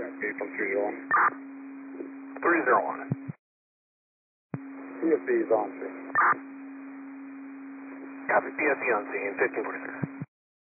Okay, from 301. 301. CFB is on scene. Copy, PSE on scene, 1546.